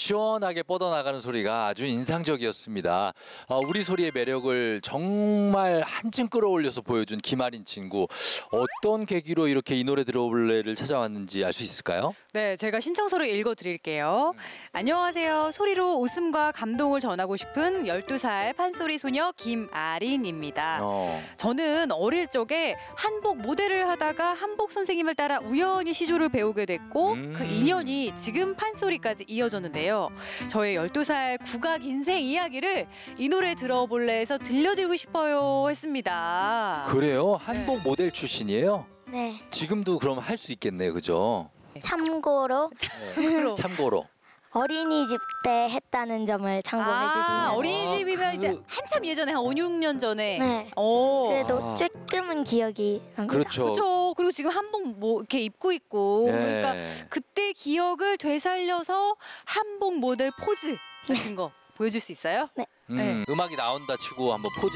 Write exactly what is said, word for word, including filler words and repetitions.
시원하게 뻗어나가는 소리가 아주 인상적이었습니다. 어, 우리 소리의 매력을 정말 한층 끌어올려서 보여준 김아린 친구. 어떤 계기로 이렇게 이 노래 들어볼래를 찾아왔는지 알 수 있을까요? 네, 제가 신청서를 읽어드릴게요. 음. 안녕하세요. 소리로 웃음과 감동을 전하고 싶은 열두 살 판소리 소녀 김아린입니다. 어. 저는 어릴 적에 한복 모델을 하다가 한복 선생님을 따라 우연히 시조를 배우게 됐고 음. 그 인연이 지금 판소리까지 이어졌는데요. 저의 열두 살 국악 인생 이야기를 이 노래 들어볼래 해서 들려드리고 싶어요 했습니다. 그래요? 한복 모델 출신이에요? 네. 지금도 그럼 할 수 있겠네요. 그죠? 참고로 참고로. 참고로. 어린이집 때 했다는 점을 참고해 아, 주시면 어린이집이면 이제 그- 한참 예전에 한 오, 육 년 전에. 네. 오. 그래도 아. 조금은 기억이 납니다. 그렇죠. 그렇죠. 그리고 지금 한복 뭐 이렇게 입고 있고 네. 그러니까 그때 기억을 되살려서 한복 모델 포즈 같은 거 보여줄 수 있어요? 네. 음, 음악이 나온다 치고 한번 포즈